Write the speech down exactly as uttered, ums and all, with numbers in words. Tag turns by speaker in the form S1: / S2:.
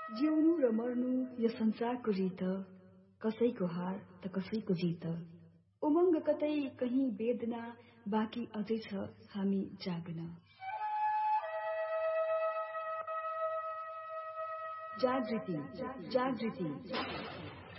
S1: जिउनु र मर्नु यो संसारको रीत, कसैको हार त कसैको जित। उमङ्ग कतै कहीं वेदना, बाँकी अझै छ हामी जाग्न। जागृति जागृति